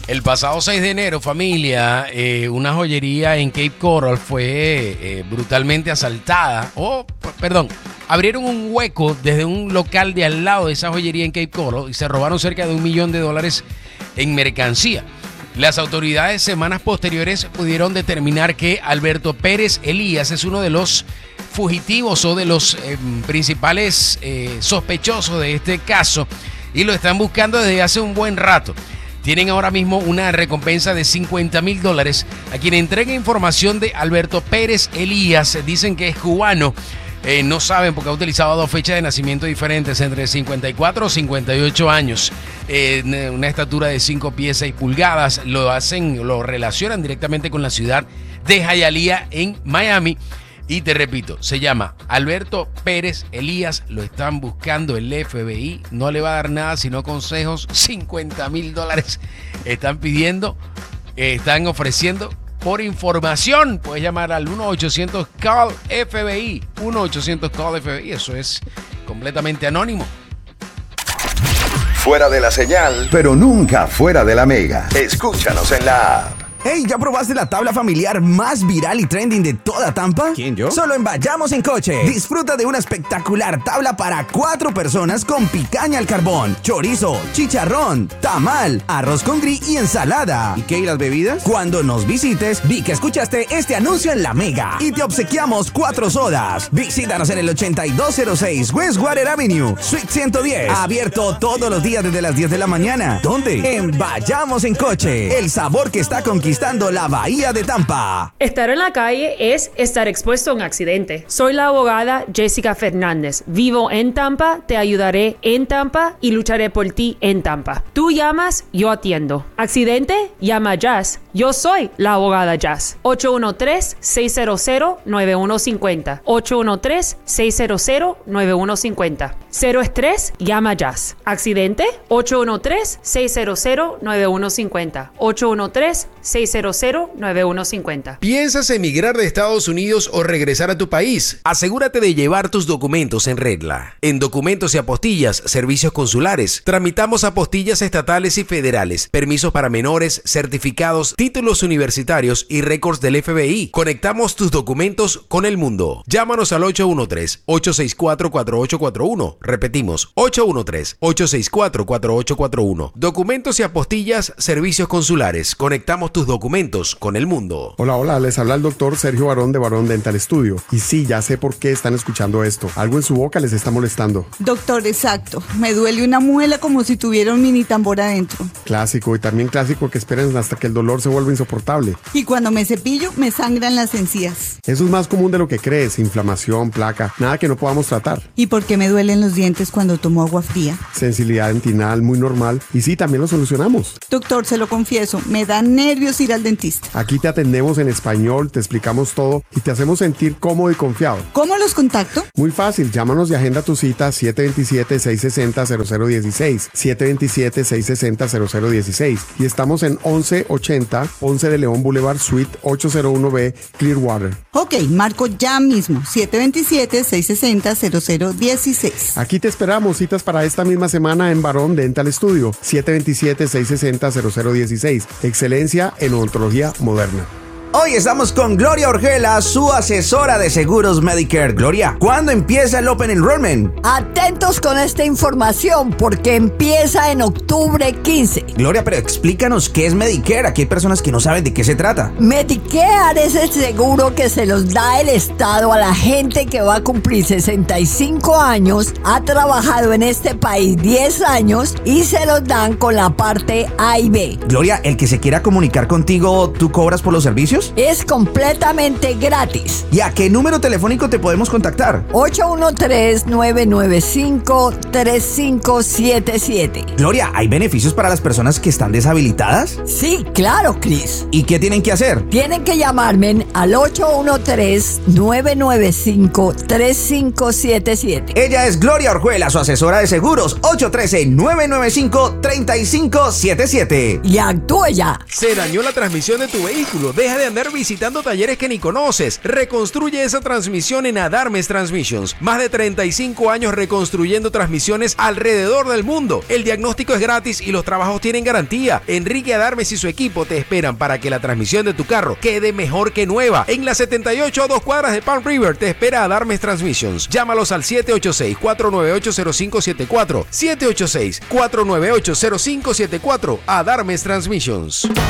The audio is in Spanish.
El pasado 6 de enero, familia, una joyería en Cape Coral fue brutalmente asaltada. Abrieron un hueco desde un local de al lado de esa joyería en Cape Coral y se robaron cerca de $1 millón en mercancía. Las autoridades semanas posteriores pudieron determinar que Alberto Pérez Elías es uno de los fugitivos o de los principales sospechosos de este caso y lo están buscando desde hace un buen rato. Tienen ahora mismo una recompensa de $50,000 a quien entregue información de Alberto Pérez Elías. Dicen que es cubano. No saben porque ha utilizado 2 fechas de nacimiento diferentes, entre 54 o 58 años. Una estatura de 5 pies 6 pulgadas. Lo relacionan directamente con la ciudad de Hialeah en Miami. Y te repito, se llama Alberto Pérez Elías, lo están buscando el FBI, no le va a dar nada sino consejos, $50,000 están ofreciendo por información. Puedes llamar al 1-800-CALL-FBI, 1-800-CALL-FBI, eso es completamente anónimo. Fuera de la señal, pero nunca fuera de la mega. Escúchanos en la app. Hey, ¿ya probaste la tabla familiar más viral y trending de toda Tampa? ¿Quién, yo? Solo en Vayamos en Coche. Disfruta de una espectacular tabla para 4 personas con picaña al carbón, chorizo, chicharrón, tamal, arroz con gris y ensalada. ¿Y qué? ¿Y las bebidas? Cuando nos visites, vi que escuchaste este anuncio en La Mega y te obsequiamos 4 sodas. Visítanos en el 8206 Westwater Avenue, Suite 110. Abierto todos los días desde las 10 de la mañana. ¿Dónde? En Vayamos en Coche. El sabor que está conquistando la bahía de Tampa. Estar en la calle es estar expuesto a un accidente. Soy la abogada Jessica Fernández. Vivo en Tampa, te ayudaré en Tampa y lucharé por ti en Tampa. Tú llamas, yo atiendo. ¿Accidente? Llama a Jazz. Yo soy la abogada Jazz. 813-600-9150. 813-600-9150. Cero estrés, llama a Jazz. ¿Accidente? 813-600-9150. 813-600-9150. ¿Piensas emigrar de Estados Unidos o regresar a tu país? Asegúrate de llevar tus documentos en regla. En Documentos y Apostillas, Servicios Consulares, tramitamos apostillas estatales y federales, permisos para menores, certificados, títulos universitarios y récords del FBI. Conectamos tus documentos con el mundo. Llámanos al 813-864-4841. Repetimos, 813-864-4841. Documentos y Apostillas, Servicios Consulares. Conectamos tus documentos con el mundo. Hola, les habla el doctor Sergio Barón de Barón Dental Studio. Y sí, ya sé por qué están escuchando esto. Algo en su boca les está molestando. Doctor, exacto. Me duele una muela como si tuviera un mini tambor adentro. Clásico, y también clásico que esperen hasta que el dolor se vuelva insoportable. Y cuando me cepillo, me sangran las encías. Eso es más común de lo que crees. Inflamación, placa, nada que no podamos tratar. ¿Y por qué me duelen los dientes cuando tomo agua fría? Sensibilidad dentinal muy normal. Y sí, también lo solucionamos. Doctor, se lo confieso, me da nervios ir al dentista. Aquí te atendemos en español, te explicamos todo y te hacemos sentir cómodo y confiado. ¿Cómo los contacto? Muy fácil, llámanos y agenda tu cita 727-660-0016, 727-660-0016 y estamos en 1180 Ponce de León Boulevard, Suite 801B, Clearwater. Ok, marco ya mismo, 727-660-0016. Aquí te esperamos, citas para esta misma semana en Barón Dental Studio, 727-660-0016. Excelencia en odontología moderna. Hoy estamos con Gloria Orgela, su asesora de seguros Medicare. Gloria, ¿cuándo empieza el Open Enrollment? Atentos con esta información porque empieza en octubre 15. Gloria, pero explícanos qué es Medicare. Aquí hay personas que no saben de qué se trata. Medicare es el seguro que se los da el Estado a la gente que va a cumplir 65 años, ha trabajado en este país 10 años y se los dan con la parte A y B. Gloria, el que se quiera comunicar contigo, ¿tú cobras por los servicios? Es completamente gratis. ¿Y a qué número telefónico te podemos contactar? 813-995-3577. Gloria, ¿hay beneficios para las personas que están deshabilitadas? Sí, claro, Chris. ¿Y qué tienen que hacer? Tienen que llamarme al 813-995-3577. Ella es Gloria Orjuela, su asesora de seguros. 813-995-3577. Y actúe ya. ¿Se dañó la transmisión de tu vehículo? Deja de andar visitando talleres que ni conoces. Reconstruye esa transmisión en Adarmes Transmissions. Más de 35 años reconstruyendo transmisiones alrededor del mundo. El diagnóstico es gratis y los trabajos tienen garantía. Enrique Adarmes y su equipo te esperan para que la transmisión de tu carro quede mejor que nueva. En la 78 a 2 cuadras de Palm River te espera Adarmes Transmissions. Llámalos al 786-498-0574. 786-498-0574. Adarmes Transmissions.